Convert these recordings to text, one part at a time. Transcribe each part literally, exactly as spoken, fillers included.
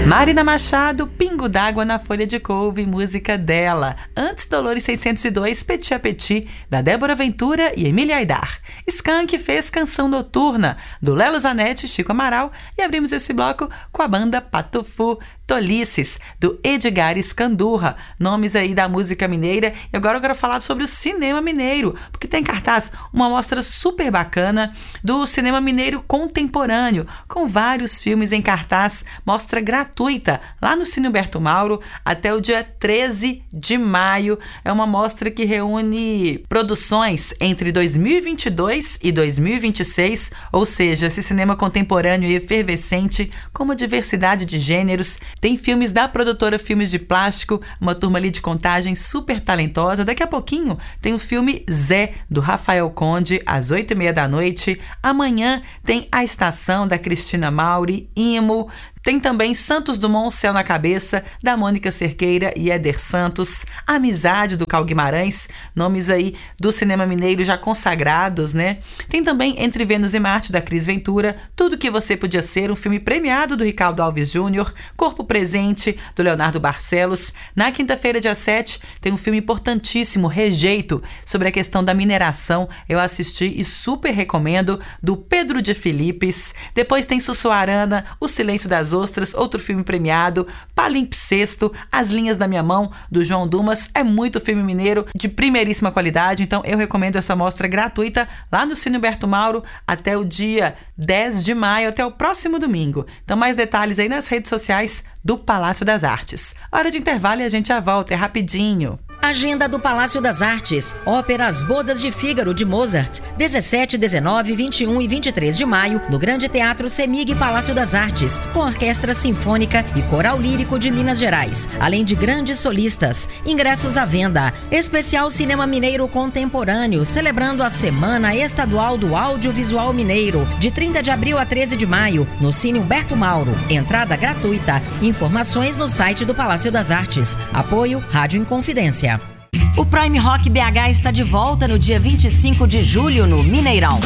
Marina Machado, Pingo d'Água na Folha de Couve, música dela. Antes, Dolores seiscentos e dois, Petit a Petit, da Débora Ventura e Emília Aidar. Skank fez Canção Noturna, do Lelo Zanetti e Chico Amaral. E abrimos esse bloco com a banda Patufu, Tolices, do Edgar Escandurra, nomes aí da música mineira. E agora eu quero falar sobre o cinema mineiro, porque tem em cartaz uma mostra super bacana do cinema mineiro contemporâneo, com vários filmes em cartaz, mostra gratuita lá no Cine Humberto Mauro até o dia treze de maio. É uma mostra que reúne produções entre dois mil e vinte e dois e dois mil e vinte e seis, ou seja, esse cinema contemporâneo e efervescente, com uma diversidade de gêneros. Tem filmes da produtora Filmes de Plástico, uma turma ali de Contagem super talentosa. Daqui a pouquinho tem o filme Zé, do Rafael Conde, às oito e meia da noite. Amanhã tem A Estação, da Cristina Mauri, Imo. Tem também Santos Dumont, Céu na Cabeça, da Mônica Cerqueira e Éder Santos. Amizade, do Cal Guimarães, nomes aí do cinema mineiro já consagrados, né? Tem também Entre Vênus e Marte, da Cris Ventura. Tudo que Você Podia Ser, um filme premiado do Ricardo Alves Júnior. Corpo Presente, do Leonardo Barcelos. Na quinta-feira, dia sete, tem um filme importantíssimo, Rejeito, sobre a questão da mineração. Eu assisti e super recomendo, do Pedro de Filipes. Depois tem Sussuarana, O Silêncio das Ostras, outro filme premiado. Palimpsesto, As Linhas da Minha Mão, do João Dumas. É muito filme mineiro de primeiríssima qualidade, então eu recomendo essa mostra gratuita lá no Cine Humberto Mauro até o dia dez de maio, até o próximo domingo. Então mais detalhes aí nas redes sociais do Palácio das Artes. Hora de intervalo e a gente já volta, é rapidinho. Agenda do Palácio das Artes. Ópera As Bodas de Fígaro, de Mozart. dezessete, dezenove, vinte e um e vinte e três de maio, no Grande Teatro Semig Palácio das Artes, com Orquestra Sinfônica e Coral Lírico de Minas Gerais, além de grandes solistas. Ingressos à venda. Especial Cinema Mineiro Contemporâneo, celebrando a Semana Estadual do Audiovisual Mineiro, de trinta de abril a treze de maio, no Cine Humberto Mauro. Entrada gratuita. Informações no site do Palácio das Artes. Apoio Rádio Inconfidência. O Prime Rock B H está de volta no dia vinte e cinco de julho no Mineirão.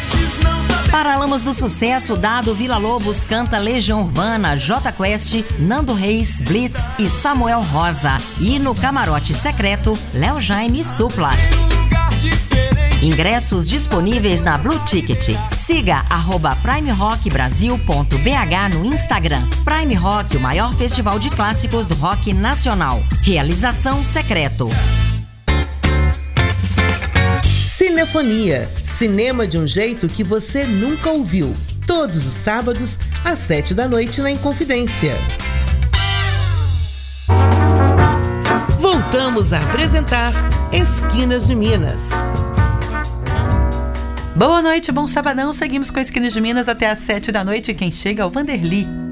Paralamas do Sucesso, Dado Vila Lobos canta Legião Urbana, J Quest, Nando Reis, Blitz e Samuel Rosa. E no Camarote Secreto, Léo Jaime e Supla. Ingressos disponíveis na Blue Ticket. Siga arroba prime rock brasil ponto b h no Instagram. Prime Rock, o maior festival de clássicos do rock nacional. Realização Secreto. Cinefonia. Cinema de um jeito que você nunca ouviu. Todos os sábados, às sete da noite, na Inconfidência. Voltamos a apresentar Esquinas de Minas. Boa noite, bom sabadão. Seguimos com Esquinas de Minas até às sete da noite. Quem chega é o Vanderly.